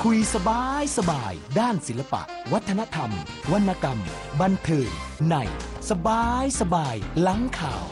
คุยสบายด้านศิลปะวัฒนธรรมวรรณกรรมบันเทิงในสบายหลังข่าว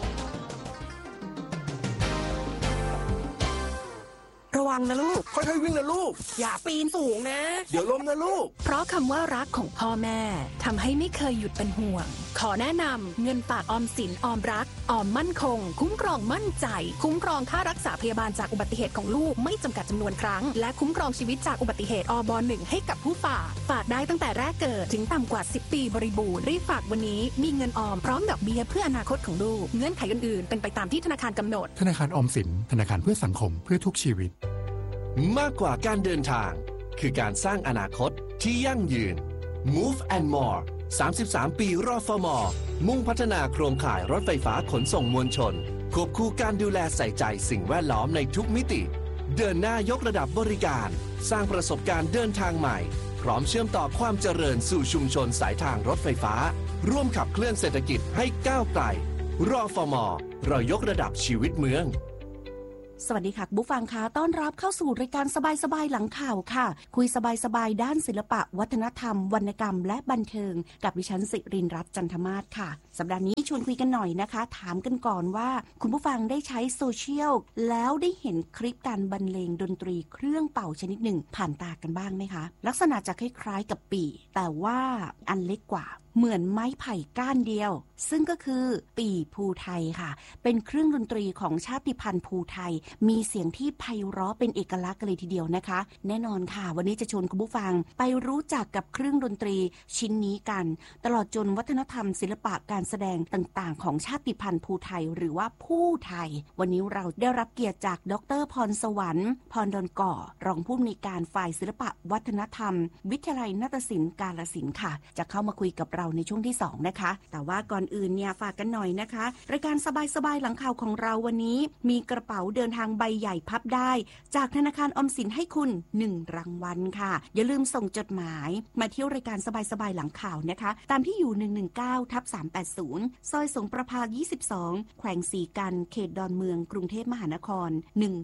ระวังนะลูกค่อยๆวิ่งนะลูกอย่าปีนสูงนะเดี๋ยวล้มนะลูกเพราะคำว่ารักของพ่อแม่ทำให้ไม่เคยหยุดเป็นห่วงขอแนะนำเงินฝากออมสินออมรักออมมั่นคงคุ้มครองมั่นใจคุ้มครองค่ารักษาพยาบาลจากอุบัติเหตุของลูกไม่จำกัดจำนวนครั้งและคุ้มครองชีวิตจากอุบัติเหตุอบ.1 ให้กับผู้ฝากได้ตั้งแต่แรกเกิดถึงต่ำกว่า10ปีบริบูรณ์รีบฝากวันนี้มีเงินออมพร้อมดอกเบี้ยเพื่ออนาคตของลูกเงื่อนไขอื่นๆเป็นไปตามที่ธนาคารกำหนดธนาคารออมสินธนาคารเพื่อสังคมเพื่อทุกชีวิตมากกว่าการเดินทางคือการสร้างอนาคตที่ยั่งยืน Move and More 33 ปีรฟม.มุ่งพัฒนาโครงข่ายรถไฟฟ้าขนส่งมวลชนควบคู่การดูแลใส่ใจสิ่งแวดล้อมในทุกมิติเดินหน้ายกระดับบริการสร้างประสบการณ์เดินทางใหม่พร้อมเชื่อมต่อความเจริญสู่ชุมชนสายทางรถไฟฟ้าร่วมขับเคลื่อนเศรษฐกิจให้ก้าวไกลรฟม.เรายกระดับชีวิตเมืองสวัสดีค่ะผู้ฟังคะต้อนรับเข้าสู่รายการสบายหลังข่าวค่ะคุยสบายด้านศิลปะวัฒนธรรมวรรณกรรมและบันเทิงกับดิฉันสิรินรัตน์จันทมาศค่ะสัปดาห์นี้ชวนคุยกันหน่อยนะคะถามกันก่อนว่าคุณผู้ฟังได้ใช้โซเชียลแล้วได้เห็นคลิปการบรรเลงดนตรีเครื่องเป่าชนิดหนึ่งผ่านตากันบ้างไหมคะลักษณะจะคล้ายๆกับปี่แต่ว่าอันเล็กกว่าเหมือนไม้ไผ่ก้านเดียวซึ่งก็คือปี่ภูไทยค่ะเป็นเครื่องดนตรีของชาติพันธุ์ภูไทยมีเสียงที่ไพเราะเป็นเอกลักษณ์เลยทีเดียวนะคะแน่นอนค่ะวันนี้จะชวนคุณผู้ฟังไปรู้จักกับเครื่องดนตรีชิ้นนี้กันตลอดจนวัฒนธรรมศิลปะการแสดงต่างๆของชาติพันธุ์ภูไทยหรือว่าผู้ไทยวันนี้เราได้รับเกียรติจากดร.พรสวรรค์พรดอนก่อรองผู้อำนวยการฝ่ายศิลปะวัฒนธรรมวิทยาลัยนาฏศิลป์กาฬสินธุ์ค่ะจะเข้ามาคุยกับเราในช่วงที่2นะคะแต่ว่าก่อนอื่นเนี่ยฝากกันหน่อยนะคะรายการสบายหลังข่าวของเราวันนี้มีกระเป๋าเดินทางใบใหญ่พับได้จากธนาคารออมสินให้คุณ1รางวัลค่ะอย่าลืมส่งจดหมายมาที่รายการสบายหลังข่าวนะคะตามที่อยู่119/380ซอยสงประภา22แขวงศรีกันเขตดอนเมืองกรุงเทพมหานคร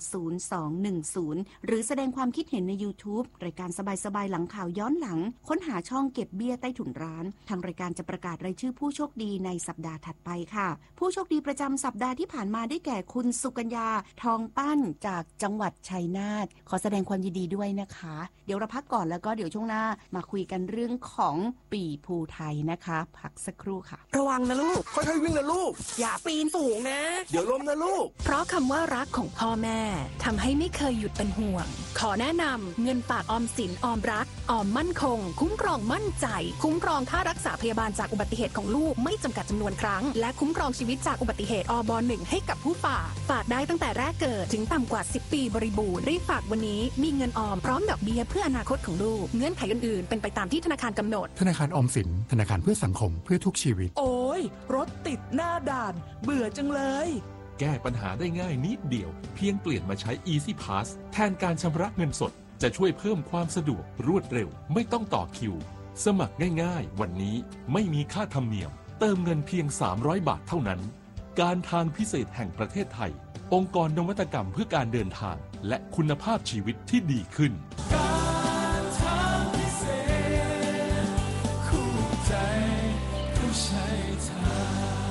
10210หรือแสดงความคิดเห็นใน YouTube รายการสบายหลังข่าวย้อนหลังค้นหาช่องเก็บเบี้ยใต้ถุนร้านทางรายการจะประกาศรายชื่อผู้โชคดีในสัปดาห์ถัดไปค่ะผู้โชคดีประจำสัปดาห์ที่ผ่านมาได้แก่คุณสุกัญญาทองปั้นจากจังหวัดชัยนาทขอแสดงความยินดีด้วยนะคะเดี๋ยวเราพักก่อนแล้วก็เดี๋ยวช่วงหน้ามาคุยกันเรื่องของปี่ภูไทยนะคะพักสักครู่ค่ะระวังนะลูกค่อยๆวิ่งนะลูกอย่าปีนสูงนะเดี๋ยวล้มนะลูกเพราะคำว่ารักของพ่อแม่ทำให้ไม่เคยหยุดเป็นห่วงขอแนะนำเงินฝากออมสินออมรักออมมั่นคงคุ้มครองมั่นใจคุ้มครองค่ารักษาพยาบาลจากอุบัติเหตุของลูกไม่จำกัดจำนวนครั้งและคุ้มครองชีวิตจากอุบัติเหตุอบ.1 ให้กับผู้ฝากได้ตั้งแต่แรกเกิดถึงต่ำกว่า10ปีบริบูรณ์รีบฝากวันนี้มีเงินออมพร้อมดอกเบี้ยเพื่ออนาคตของลูกเงื่อนไขอื่นๆเป็นไปตามที่ธนาคารกำหนดธนาคารออมสินธนาคารเพื่อสังคมเพื่อทุกชีวิตโอ้ยรถติดหน้าด่านเบื่อจังเลยแก้ปัญหาได้ง่ายนิดเดียวเพียงเปลี่ยนมาใช้ Easy Pass แทนการชำระเงินสดจะช่วยเพิ่มความสะดวกรวดเร็วไม่ต้องต่อคิวสมัครง่ายๆวันนี้ไม่มีค่าธรรมเนียมเติมเงินเพียง300 บาทเท่านั้นการทางพิเศษแห่งประเทศไทยองค์กรนวัตกรรมเพื่อการเดินทางและคุณภาพชีวิตที่ดีขึ้นการทางพิเศษคู่ใจผู้ใช้ทาง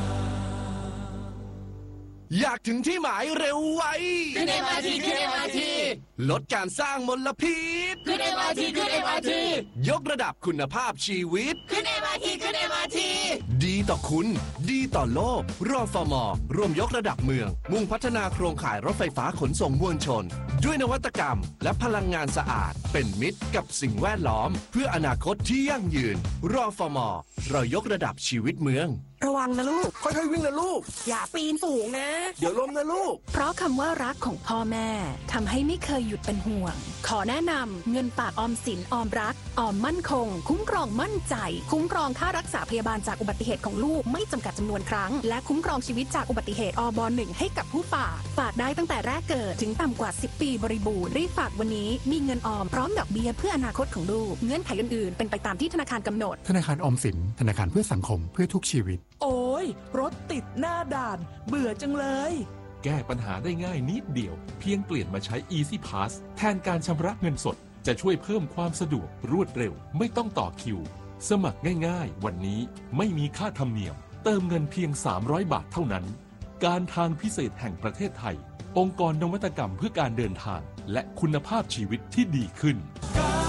อยากถึงที่หมายเร็วไวขึ้น MRT ขึ้น MRT ลดการสร้างมลพิษขึ้น MRT ขึ้น MRT ยกระดับคุณภาพชีวิตขึ้น MRT ขึ้น MRT ดีต่อคุณดีต่อโลกรฟม.ร่วมยกระดับเมืองมุ่งพัฒนาโครงข่ายรถไฟฟ้าขนส่งมวลชนด้วยนวัตกรรมและพลังงานสะอาดเป็นมิตรกับสิ่งแวดล้อมเพื่ออนาคตที่ยั่งยืนรฟม.เรายกระดับชีวิตเมืองระวังนะลูกค่อยๆวิ่งนะลูกอย่าปีนสูงนะเดี๋ยวล้มนะลูกเพราะคำว่ารักของพ่อแม่ทำให้ไม่เคยหยุดเป็นห่วงขอแนะนำเงินฝากออมสินออมรักออมมั่นคงคุ้มครองมั่นใจคุ้มครองค่ารักษาพยาบาลจากอุบัติเหตุของลูกไม่จำกัดจำนวนครั้งและคุ้มครองชีวิตจากอุบัติเหตุอบ.1 ให้กับผู้ฝากได้ตั้งแต่แรกเกิดถึงต่ำกว่า10ปีบริบูรณ์รีบฝากวันนี้มีเงินออมพร้อมดอกเบี้ยเพื่ออนาคตของลูกเงื่อนไขอื่นๆเป็นไปตามที่ธนาคารกำหนดธนาคารออมสินธนาคารเพื่อสังคมเพื่อทุกชีวิตโอ้ยรถติดหน้าด่านเบื่อจังเลยแก้ปัญหาได้ง่ายนิดเดียวเพียงเปลี่ยนมาใช้ Easy Pass แทนการชำระเงินสดจะช่วยเพิ่มความสะดวกรวดเร็วไม่ต้องต่อคิวสมัครง่ายๆวันนี้ไม่มีค่าธรรมเนียมเติมเงินเพียง300 บาทเท่านั้นการทางพิเศษแห่งประเทศไทยองค์กรนวัตกรรมเพื่อการเดินทางและคุณภาพชีวิตที่ดีขึ้น